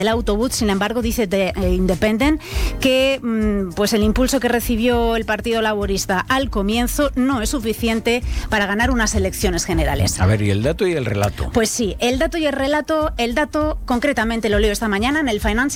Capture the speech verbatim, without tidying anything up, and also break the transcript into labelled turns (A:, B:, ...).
A: El autobús, sin embargo, dice The Independent que mmm, pues el impulso que recibió el Partido Laborista al comienzo no es suficiente para ganar unas elecciones generales.
B: A ver, ¿y el dato y el relato?
A: Pues sí, el dato y el relato, el dato concretamente lo leo esta mañana en el Financial